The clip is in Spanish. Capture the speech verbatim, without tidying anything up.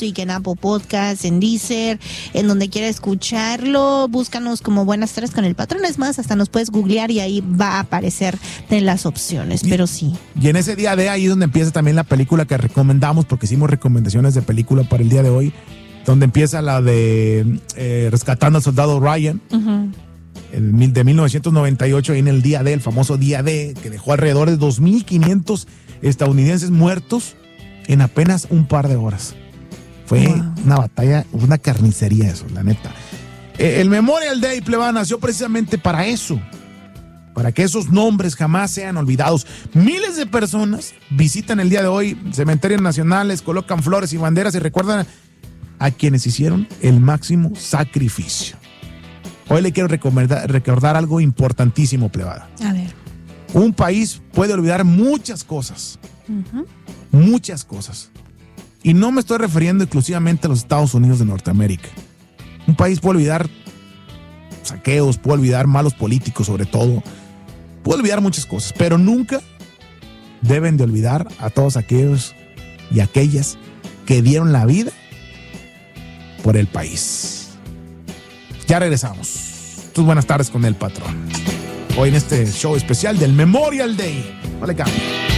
Music, en Apple Podcasts, en Deezer, en donde quiera escucharlo. Búscanos como Buenas Tardes con el Patrón. Es más, hasta nos puedes googlear y ahí va a aparecer de las opciones, pero sí. Y en ese día de ahí es donde empieza también la película que recomendamos, porque hicimos recomendaciones de película para el día de hoy, donde empieza la de eh, Rescatando al Soldado Ryan, uh-huh. el, de mil novecientos noventa y ocho, ahí en el día D, el famoso día D, que dejó alrededor de dos mil quinientos estadounidenses muertos en apenas un par de horas. Fue wow. una batalla, una carnicería eso, la neta. Eh, el Memorial Day, plebada, nació precisamente para eso, para que esos nombres jamás sean olvidados. Miles de personas visitan el día de hoy cementerios nacionales, colocan flores y banderas y recuerdan a quienes hicieron el máximo sacrificio. Hoy le quiero recordar, recordar algo importantísimo, plebada. A ver. Un país puede olvidar muchas cosas. Uh-huh. Muchas cosas. Y no me estoy refiriendo exclusivamente a los Estados Unidos de Norteamérica. Un país puede olvidar saqueos, puede olvidar malos políticos sobre todo. Puede olvidar muchas cosas, pero nunca deben de olvidar a todos aquellos y aquellas que dieron la vida por el país. Ya regresamos. Tus buenas tardes con el Patrón. Hoy en este show especial del Memorial Day. Vale, cambio.